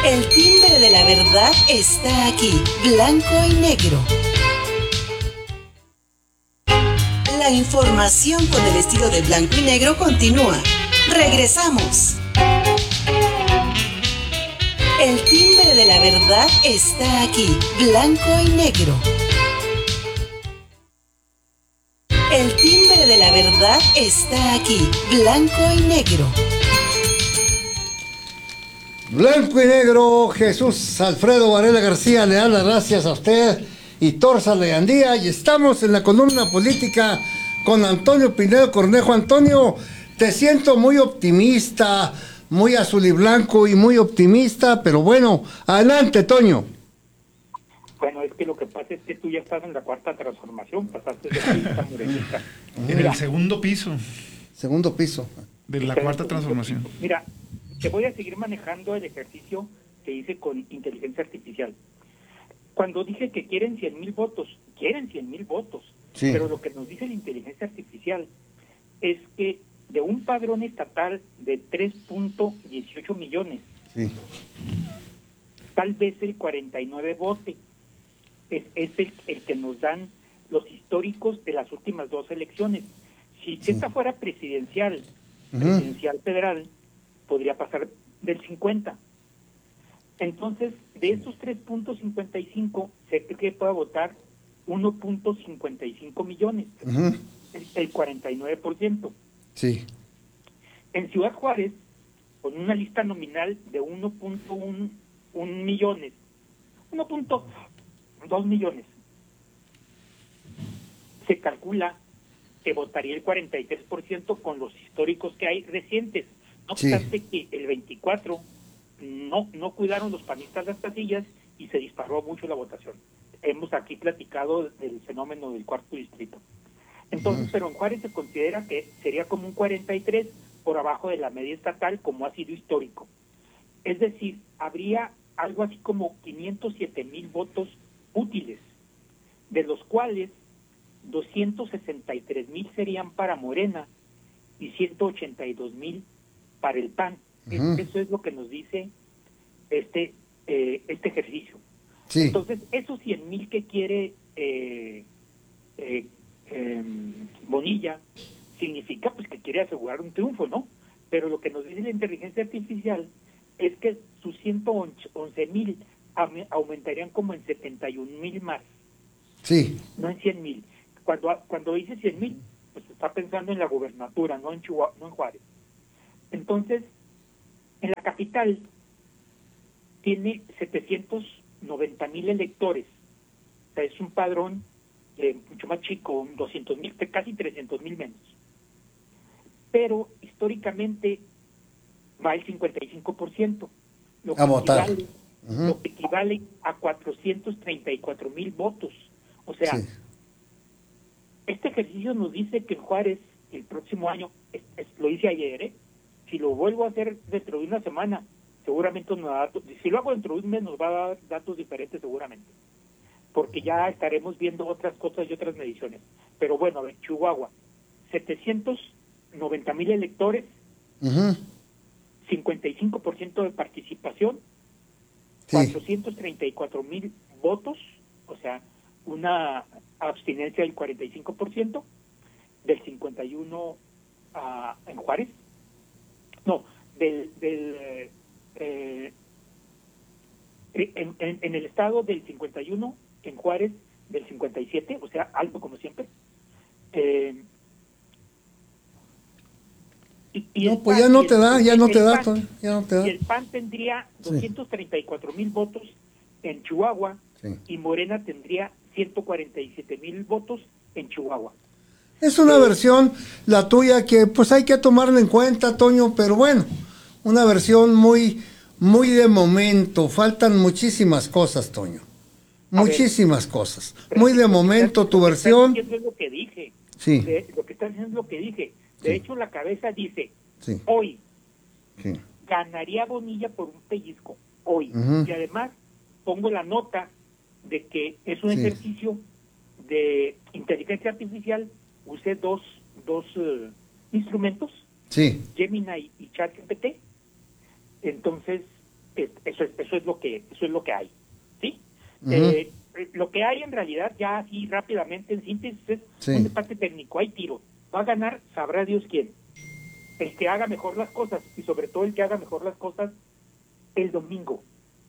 El timbre de la verdad está aquí, blanco y negro. La información con el estilo de blanco y negro continúa. Regresamos. El timbre de la verdad está aquí, blanco y negro. El timbre de la verdad está aquí, blanco y negro. Blanco y negro, Jesús Alfredo Varela García le da las gracias a usted y Torza Leandía, y estamos en la columna política con Antonio Pinedo Cornejo. Antonio, te siento muy optimista, muy azul y blanco y muy optimista, pero bueno, adelante, Toño. Bueno, es que lo que pasa es que tú ya estás en la cuarta transformación, pasaste de Pinta Morenita. En el segundo piso Segundo piso. de la cuarta transformación. Mira, te voy a seguir manejando el ejercicio que hice con inteligencia artificial. Cuando dije que quieren 100,000 votos, quieren 100,000 votos, Sí. pero lo que nos dice la inteligencia artificial es que de un padrón estatal de 3.18 millones, Sí. tal vez el 49 vote. Es el que nos dan los históricos de las últimas dos elecciones. Si esta fuera presidencial federal, podría pasar del 50. Entonces, de esos 3.55, se cree que pueda votar 1.55 millones, el 49%. Sí. En Ciudad Juárez, con una lista nominal de 1.1 millones, 1.2 millones, se calcula que votaría el 43% con los históricos que hay recientes. No obstante que el 24 no cuidaron los panistas las casillas y se disparó mucho la votación. Hemos aquí platicado del fenómeno del cuarto distrito. Entonces, pero en Juárez se considera que sería como un 43 por abajo de la media estatal, como ha sido histórico. Es decir, habría algo así como 507,000 votos útiles, de los cuales 263,000 serían para Morena y 182,000 para el PAN. Eso es lo que nos dice este ejercicio. Sí. Entonces, esos 100,000 que quiere Bonilla, significa pues que quiere asegurar un triunfo, ¿no? Pero lo que nos dice la inteligencia artificial es que sus 111,000 aumentarían como en 71,000 más. Sí. No en 100,000. Cuando dice 100,000, pues está pensando en la gubernatura, no en Juárez. Entonces, en la capital tiene 790,000 electores. O sea, es un padrón mucho más chico, 200,000, casi 300,000 menos. Pero históricamente va el 55%, lo que a votar. lo que equivale a 434,000 votos. O sea, este ejercicio nos dice que en Juárez el próximo año, lo hice ayer, si lo vuelvo a hacer dentro de una semana, seguramente nos da datos. Si lo hago dentro de un mes, nos va a dar datos diferentes seguramente, porque ya estaremos viendo otras cosas y otras mediciones. Pero bueno, en Chihuahua, 790,000 electores, 55% de participación, 434,000 votos, o sea, una abstinencia del 45%, del 51% en Juárez. No, en el estado del 51, en Juárez del 57, o sea, alto como siempre. No, pues ya no te da. Y el PAN tendría 234,000 votos en Chihuahua, y Morena tendría 147,000 votos en Chihuahua. Es una versión, la tuya, que pues hay que tomarla en cuenta, Toño, pero bueno, una versión muy, muy de momento. Faltan muchísimas cosas, Toño. Muchísimas cosas. Muy de momento tu versión. Eso es lo que dije. Sí. Lo que estás diciendo es lo que dije. De hecho, la cabeza dice, Sí. hoy Sí. ganaría Bonilla por un pellizco, hoy. Y además pongo la nota de que es un ejercicio de inteligencia artificial. Usé dos instrumentos, Gemini y ChatGPT. Entonces, Eso es lo que hay, ¿sí? Ujú. Lo que hay en realidad, ya así rápidamente en síntesis, es Sí. un debate técnico, hay tiro. Va a ganar, sabrá Dios quién. El que haga mejor las cosas, y sobre todo el que haga mejor las cosas el domingo.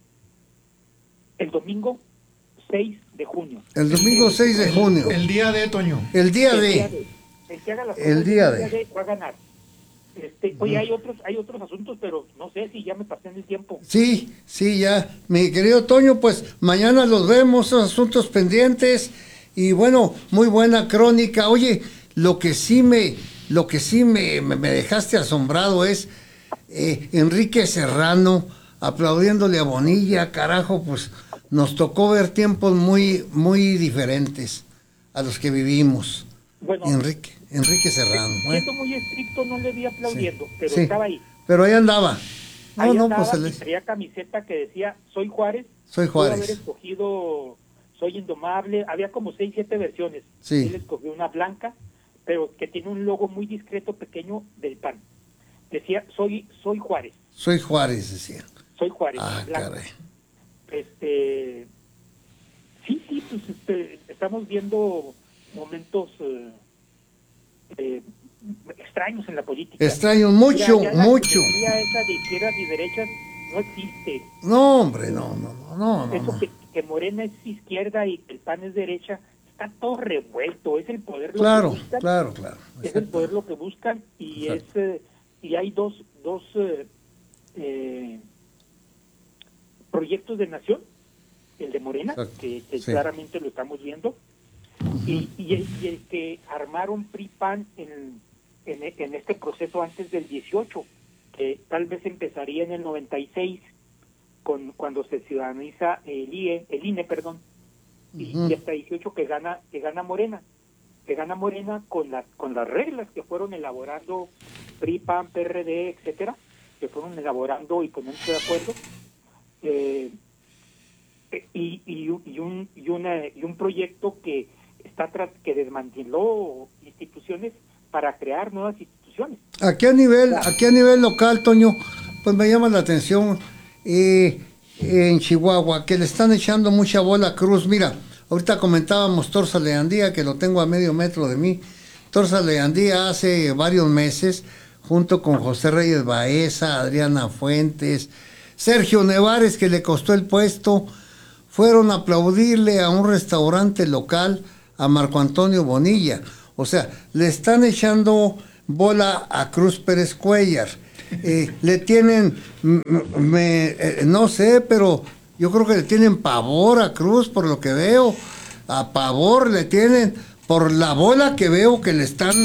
El domingo 6 de junio. El domingo 6 de junio. El día de Toño. El día El de. que haga las El cosas día el de. va a ganar. Oye, hay otros asuntos, pero no sé si ya me pasé en el tiempo. Sí, sí, ya. Mi querido Toño, pues mañana los vemos, esos asuntos pendientes. Y bueno, muy buena crónica. Oye, lo que sí me dejaste asombrado es Enrique Serrano aplaudiéndole a Bonilla. Carajo, pues nos tocó ver tiempos muy, muy diferentes a los que vivimos. Bueno, Enrique Serrano. siendo muy estricto, no le vi aplaudiendo, pero Sí, estaba ahí. pero ahí andaba. Ahí andaba, pues y traía camiseta que decía, soy Juárez. Soy Juárez. Pudo haber escogido Soy Indomable. Había como 6, 7 versiones. Sí. Él escogió una blanca, pero que tiene un logo muy discreto, pequeño, del PAN. Decía, soy Juárez. Soy Juárez, decía. Soy Juárez. Ah, blanca. caray. Sí, pues estamos viendo momentos extraños en la política. Extraño mucho, Ya la mucho. teoría esa de izquierdas y derechas no existe. No, hombre, no. Eso que Morena es izquierda y que el PAN es derecha, está todo revuelto. Es el poder lo Claro, que buscan. claro. Es el poder lo que buscan y y hay dos proyectos de nación, el de Morena, Exacto. que Sí. claramente lo estamos viendo, y el que armaron PRI-PAN en este proceso antes del 18, que tal vez empezaría en el 96, cuando se ciudadaniza el INE, perdón, y hasta 18 que gana Morena. Que gana Morena con las reglas que fueron elaborando PRI, PAN, PRD, etcétera, que fueron elaborando y poniéndose de acuerdo, y un proyecto que que desmanteló instituciones para crear nuevas instituciones. Aquí a nivel local, Toño, pues me llama la atención en Chihuahua, que le están echando mucha bola a Cruz. Mira, ahorita comentábamos Torza Leandía, que lo tengo a medio metro de mí. Torza Leandía hace varios meses, junto con José Reyes Baeza, Adriana Fuentes, Sergio Nevares, que le costó el puesto, fueron a aplaudirle a un restaurante local a Marco Antonio Bonilla. O sea, le están echando bola a Cruz Pérez Cuellar. Le tienen, no sé, pero yo creo que le tienen pavor a Cruz por lo que veo. A pavor le tienen por la bola que veo que le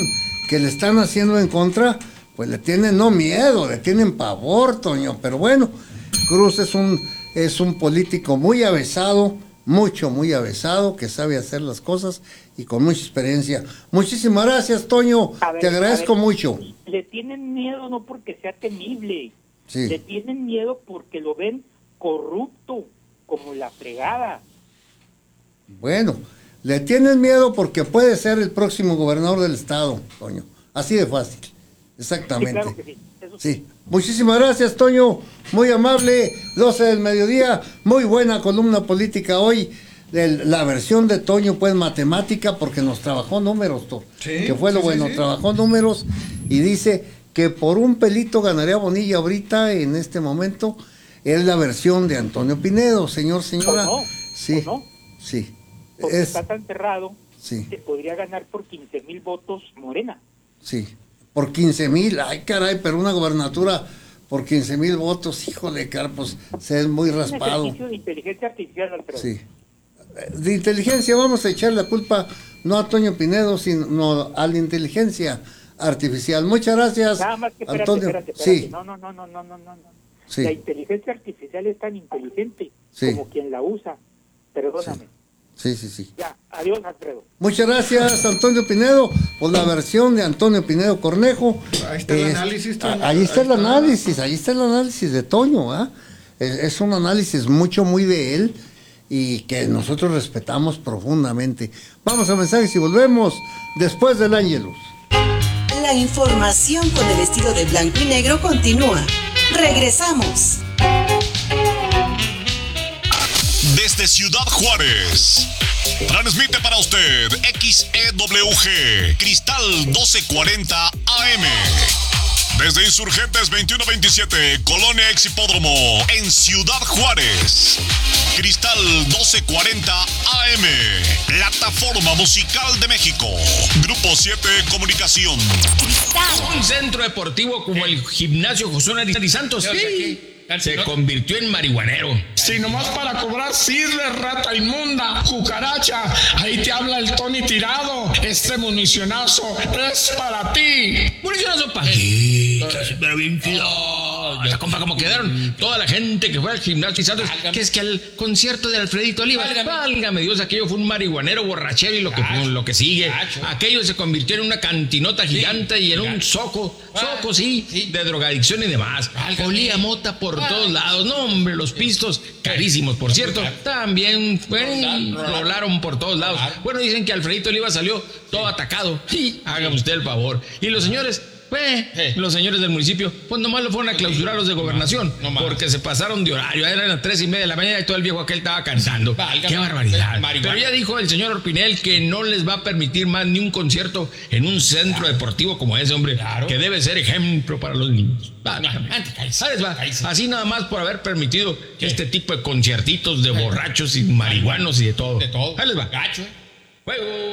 están haciendo en contra. Pues le tienen no miedo, le tienen pavor, Toño. Pero bueno, Cruz es un político muy avesado, muy avesado, que sabe hacer las cosas y con mucha experiencia. Muchísimas gracias, Toño. Te agradezco mucho. Le tienen miedo no porque sea temible. Sí. Le tienen miedo porque lo ven corrupto, como la fregada. Bueno, le tienen miedo porque puede ser el próximo gobernador del estado, Toño. Así de fácil. Exactamente. Sí, claro que sí. Eso Sí. Muchísimas gracias, Toño. Muy amable. 12 del mediodía. Muy buena columna política hoy. La versión de Toño, pues matemática, porque nos trabajó números, Sí, que fue lo sí, bueno. sí. Trabajó números y dice que por un pelito ganaría Bonilla ahorita, en este momento. Es la versión de Antonio Pinedo, señora. ¿O no? Sí. ¿O no? Sí. Porque está tan cerrado, Sí. que podría ganar por 15,000 votos Morena. Sí, por 15,000, ay caray, pero una gobernatura por 15,000 votos, híjole, pues se es muy Un raspado. ejercicio de inteligencia artificial, Alfredo. Sí. De inteligencia vamos a echar la culpa no a Toño Pinedo, sino a la inteligencia artificial. Muchas gracias, Nada más que Antonio. espérate. Sí, No. sí, La inteligencia artificial es tan inteligente Sí. como quien la usa. Perdóname. sí. Ya, adiós, Alfredo. Muchas gracias, Antonio Pinedo, por la versión de Antonio Pinedo Cornejo. Ahí está el análisis, Toño. Ahí está el análisis de Toño, ¿ah? Es un análisis muy de él y que nosotros respetamos profundamente. Vamos a mensajes y volvemos después del Ángelus. La información con el estilo de blanco y negro continúa. Regresamos. desde Ciudad Juárez. Transmite para usted XEWG Cristal 1240 AM. Desde Insurgentes 2127, Colonia Exhipódromo, en Ciudad Juárez. Cristal 1240 AM, Plataforma Musical de México. Grupo 7 Comunicación. Un centro deportivo como el Gimnasio José Nariz Santos se convirtió en marihuanero. Si nomás para cobrar sirve, rata inmunda, cucaracha, ahí te habla el Tony Tirado. Este municionazo es para ti. ¿Municionazo para qué? Pero bien compa, como quedaron toda la gente que fue al Gimnasio Santos, que es que al concierto de Alfredito Olivas, válgame Dios, aquello fue un marihuanero borrachero y lo que sigue. Aquello se convirtió en una cantinota gigante y en un zoco, de drogadicción y demás. Olía mota por todos lados. No, hombre, los pistos carísimos, por cierto, también rolaron por todos lados. Bueno, dicen que Alfredito Olivas salió todo atacado. Sí, hágame usted el favor. Y los señores los señores del municipio, pues nomás lo fueron a clausurar los de gobernación, porque se pasaron de horario, eran las 3:30 de la mañana y todo el viejo aquel estaba cantando. ¡Qué barbaridad! Pero ya dijo el señor Orpinel que no les va a permitir más ni un concierto en un centro deportivo como ese, hombre, que debe ser ejemplo para los niños. Así nada más por haber permitido este tipo de conciertitos de borrachos y marihuanos y de todo. Ahí les va. Juego.